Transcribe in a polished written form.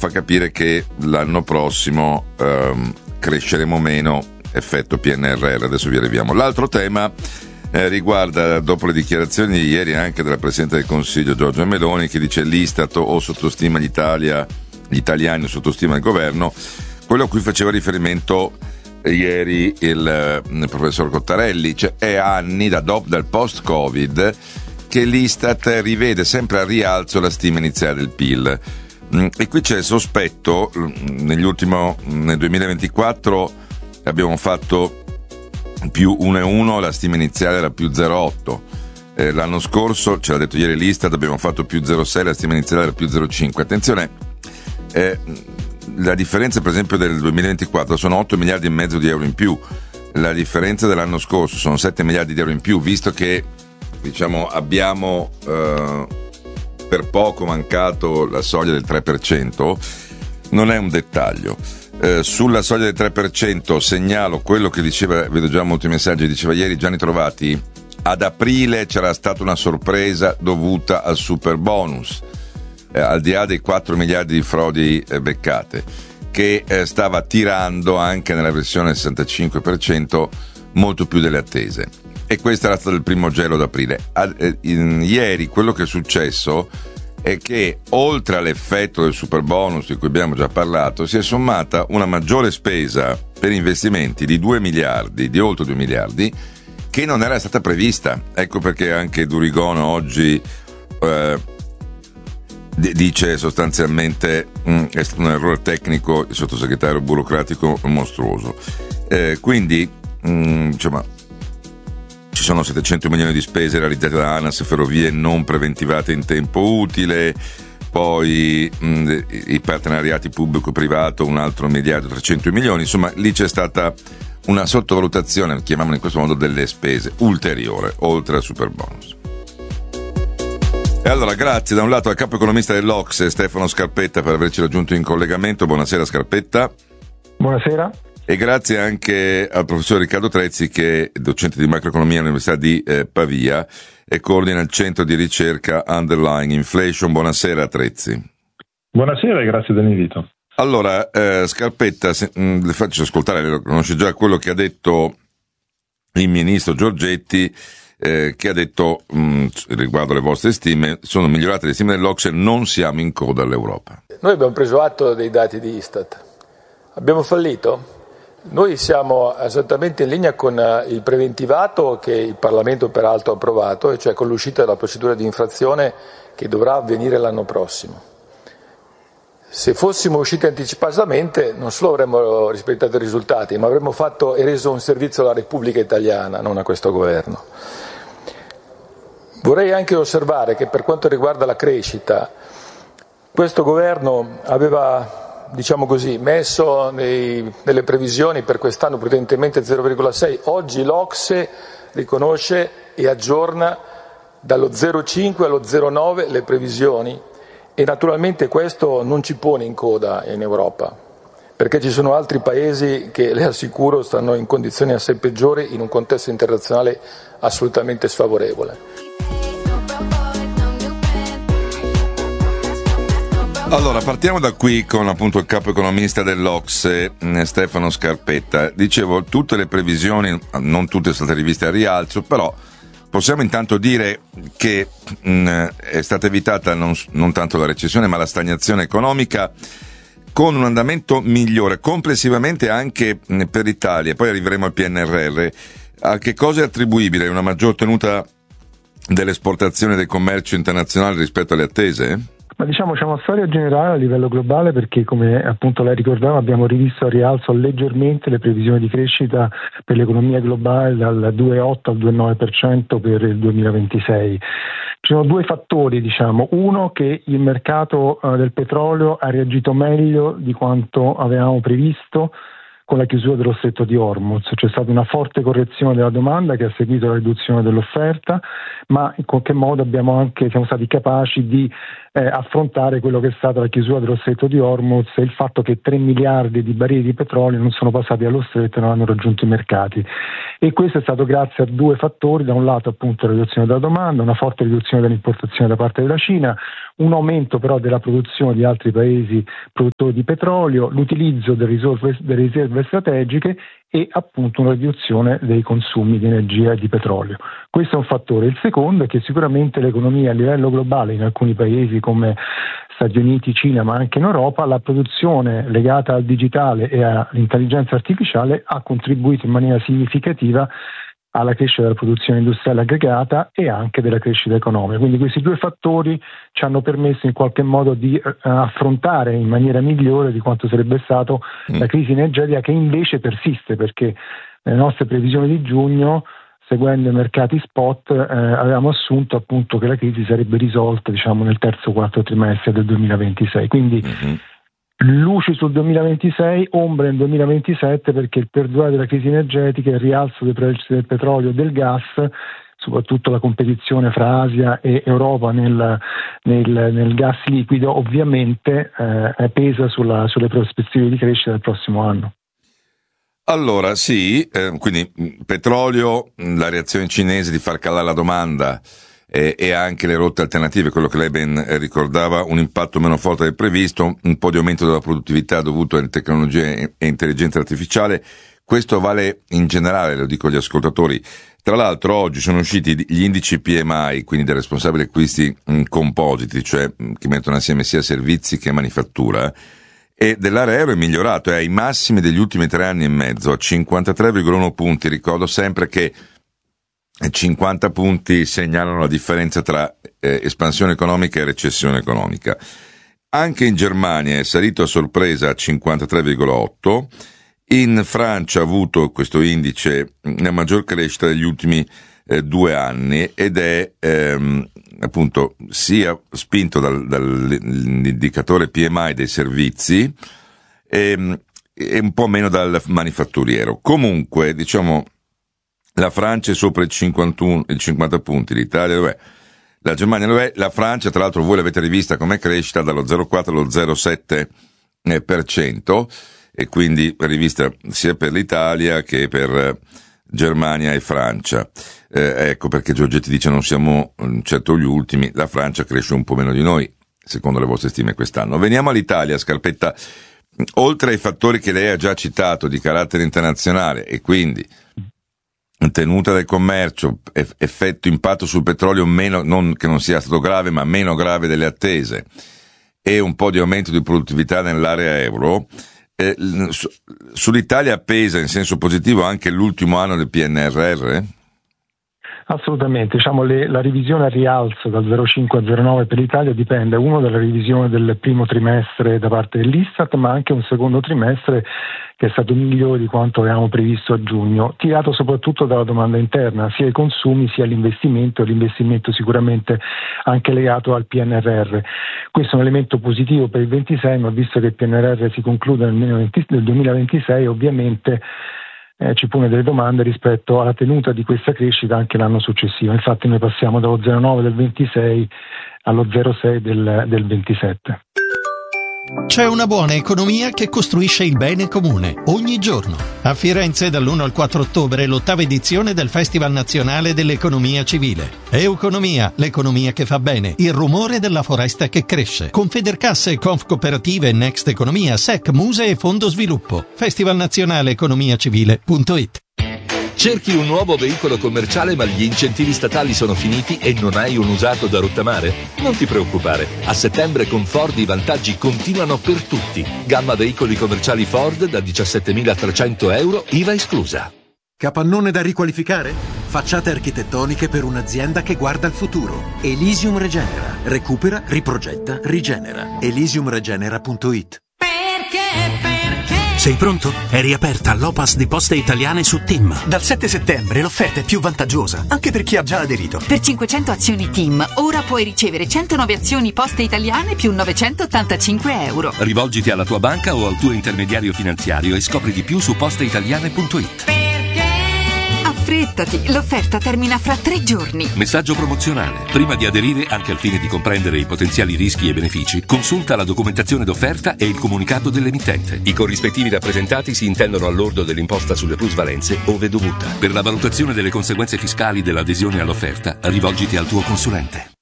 fa capire che l'anno prossimo cresceremo meno, effetto PNRR. Adesso vi arriviamo. L'altro tema riguarda, dopo le dichiarazioni di ieri anche della Presidente del Consiglio Giorgia Meloni, che dice l'Istat o sottostima gli italiani o sottostima il governo, quello a cui faceva riferimento ieri il professor Cottarelli. Cioè, è anni dal post-Covid che l'Istat rivede sempre a rialzo la stima iniziale del PIL, e qui c'è il sospetto. Nel 2024 abbiamo fatto più 1,1, la stima iniziale era più 0,8. L'anno scorso, ce l'ha detto ieri l'Istat, abbiamo fatto più 0,6, la stima iniziale era più 0,5. Attenzione, la differenza per esempio del 2024 sono 8 miliardi e mezzo di euro in più, la differenza dell'anno scorso sono 7 miliardi di euro in più, visto che diciamo abbiamo per poco mancato la soglia del 3%, non è un dettaglio. Sulla soglia del 3% segnalo quello che diceva, vedo già molti messaggi, diceva ieri Gianni Trovati: ad aprile c'era stata una sorpresa dovuta al super bonus, al di là dei 4 miliardi di frodi beccate, che stava tirando anche nella versione 65% molto più delle attese, e questo era stato il primo gelo d'aprile. Ieri quello che è successo è che, oltre all'effetto del super bonus di cui abbiamo già parlato, si è sommata una maggiore spesa per investimenti di 2 miliardi, di oltre 2 miliardi, che non era stata prevista. Ecco perché anche Durigon oggi dice sostanzialmente è stato un errore tecnico, il sottosegretario burocratico mostruoso. Quindi insomma, ci sono 700 milioni di spese realizzate da ANAS e Ferrovie non preventivate in tempo utile, poi i partenariati pubblico-privato un altro miliardo 300 milioni, insomma lì c'è stata una sottovalutazione, chiamiamola in questo modo, delle spese ulteriore, oltre al super bonus. E allora grazie da un lato al capo economista dell'Ocse Stefano Scarpetta per averci raggiunto in collegamento. Buonasera Scarpetta. Buonasera. E grazie anche al professor Riccardo Trezzi, che è docente di macroeconomia all'Università di Pavia e coordina il centro di ricerca Underlying Inflation. Buonasera Trezzi. Buonasera e grazie dell'invito. Allora Scarpetta, le faccio ascoltare, lo conosce già, quello che ha detto il ministro Giorgetti, che ha detto riguardo alle vostre stime: sono migliorate le stime dell'Ocse, non siamo in coda all'Europa. Noi abbiamo preso atto dei dati di Istat. Abbiamo fallito? Noi siamo esattamente in linea con il preventivato che il Parlamento peraltro ha approvato, e cioè con l'uscita della procedura di infrazione che dovrà avvenire l'anno prossimo. Se fossimo usciti anticipatamente non solo avremmo rispettato i risultati, ma avremmo fatto e reso un servizio alla Repubblica Italiana, non a questo governo. Vorrei anche osservare che per quanto riguarda la crescita, questo governo aveva, diciamo così, messo nelle previsioni per quest'anno prudentemente 0,6. Oggi l'Ocse riconosce e aggiorna dallo 0,5 allo 0,9 le previsioni, e naturalmente questo non ci pone in coda in Europa, perché ci sono altri paesi che, le assicuro, stanno in condizioni assai peggiori in un contesto internazionale assolutamente sfavorevole. Allora, partiamo da qui con appunto il capo economista dell'Ocse, Stefano Scarpetta. Dicevo, tutte le previsioni, non tutte sono state riviste a rialzo, però possiamo intanto dire che è stata evitata non tanto la recessione ma la stagnazione economica, con un andamento migliore complessivamente anche per l'Italia. Poi arriveremo al PNRR. A che cosa è attribuibile una maggior tenuta delle esportazioni e del commercio internazionale rispetto alle attese? Ma diciamo c'è una storia generale a livello globale, perché come appunto lei ricordava abbiamo rivisto a rialzo leggermente le previsioni di crescita per l'economia globale dal 2,8 al 2,9% per il 2026. Ci sono due fattori, diciamo: uno, che il mercato del petrolio ha reagito meglio di quanto avevamo previsto, con la chiusura dello stretto di Hormuz. C'è stata una forte correzione della domanda che ha seguito la riduzione dell'offerta, ma in qualche modo siamo stati capaci di affrontare quello che è stata la chiusura dello stretto di Hormuz e il fatto che 3 miliardi di barili di petrolio non sono passati allo stretto e non hanno raggiunto i mercati. E questo è stato grazie a due fattori: da un lato appunto la riduzione della domanda, una forte riduzione dell'importazione da parte della Cina, un aumento però della produzione di altri paesi produttori di petrolio, l'utilizzo delle riserve strategiche e appunto una riduzione dei consumi di energia e di petrolio. Questo è un fattore. Il secondo è che sicuramente l'economia a livello globale, in alcuni paesi come Stati Uniti, Cina, ma anche in Europa, la produzione legata al digitale e all'intelligenza artificiale ha contribuito in maniera significativa alla crescita della produzione industriale aggregata e anche della crescita economica. Quindi questi due fattori ci hanno permesso in qualche modo di affrontare in maniera migliore di quanto sarebbe stato la crisi energetica, che invece persiste, perché nelle nostre previsioni di giugno, seguendo i mercati spot, avevamo assunto appunto che la crisi sarebbe risolta, diciamo, nel terzo quarto trimestre del 2026. Quindi luci sul 2026, ombre nel 2027, perché il perdurare della crisi energetica, il rialzo dei prezzi del petrolio e del gas, soprattutto la competizione fra Asia e Europa nel gas liquido, ovviamente pesa sulle prospettive di crescita del prossimo anno. Allora sì, quindi petrolio, la reazione cinese di far calare la domanda e anche le rotte alternative, quello che lei ben ricordava, un impatto meno forte del previsto, un po' di aumento della produttività dovuto alle tecnologie e intelligenza artificiale. Questo vale in generale, lo dico agli ascoltatori. Tra l'altro oggi sono usciti gli indici PMI, quindi dei responsabili acquisti compositi, cioè che mettono assieme sia servizi che manifattura, e dell'area euro è migliorato, è ai massimi degli ultimi 3 anni e mezzo, a 53,1 punti. Ricordo sempre che 50 punti segnalano la differenza tra espansione economica e recessione economica. Anche in Germania è salito a sorpresa a 53,8. In Francia ha avuto questo indice la maggior crescita degli ultimi 2 anni ed è appunto sia spinto dall'indicatore PMI dei servizi e un po' meno dal manifatturiero. Comunque, diciamo, la Francia è sopra il 50 punti, l'Italia lo è, la Germania lo è, la Francia, tra l'altro voi l'avete rivista come crescita dallo 0,4 allo 0,7%, e quindi rivista sia per l'Italia che per Germania e Francia. Ecco perché Giorgetti dice non siamo certo gli ultimi, la Francia cresce un po' meno di noi, secondo le vostre stime quest'anno. Veniamo all'Italia, Scarpetta. Oltre ai fattori che lei ha già citato di carattere internazionale e quindi tenuta del commercio, effetto impatto sul petrolio meno, non che non sia stato grave, ma meno grave delle attese, e un po' di aumento di produttività nell'area euro, sull'Italia pesa in senso positivo anche l'ultimo anno del PNRR? Assolutamente, diciamo la revisione al rialzo dal 0,5 a 0,9 per l'Italia dipende, uno, dalla revisione del primo trimestre da parte dell'Istat, ma anche un secondo trimestre che è stato migliore di quanto avevamo previsto a giugno, tirato soprattutto dalla domanda interna, sia i consumi sia l'investimento sicuramente anche legato al PNRR. Questo è un elemento positivo per il 26, ma visto che il PNRR si conclude nel 2026, ovviamente ci pone delle domande rispetto alla tenuta di questa crescita anche l'anno successivo. Infatti noi passiamo dallo 0,9 del 26 allo 0,6 del 27. C'è una buona economia che costruisce il bene comune ogni giorno. A Firenze dall'1 al 4 ottobre l'8ª edizione del Festival Nazionale dell'Economia Civile. Euconomia, l'economia che fa bene, il rumore della foresta che cresce. Confedercasse, Confcooperative, Next Economia, SEC, Muse e Fondo Sviluppo. Festivalnazionaleeconomiacivile.it. Cerchi un nuovo veicolo commerciale ma gli incentivi statali sono finiti e non hai un usato da rottamare? Non ti preoccupare, a settembre con Ford i vantaggi continuano per tutti. Gamma veicoli commerciali Ford da 17.300 euro, IVA esclusa. Capannone da riqualificare? Facciate architettoniche per un'azienda che guarda al futuro. Elysium Regenera. Recupera, riprogetta, rigenera. Elysiumregenera.it. Perché Sei pronto? È riaperta l'Opas di Poste Italiane su TIM. Dal 7 settembre l'offerta è più vantaggiosa, anche per chi ha già aderito. Per 500 azioni TIM, ora puoi ricevere 109 azioni Poste Italiane più 985 euro. Rivolgiti alla tua banca o al tuo intermediario finanziario e scopri di più su posteitaliane.it. Affrettati, l'offerta termina fra 3 giorni. Messaggio promozionale. Prima di aderire, anche al fine di comprendere i potenziali rischi e benefici, consulta la documentazione d'offerta e il comunicato dell'emittente. I corrispettivi rappresentati si intendono al lordo dell'imposta sulle plusvalenze, ove dovuta. Per la valutazione delle conseguenze fiscali dell'adesione all'offerta, rivolgiti al tuo consulente.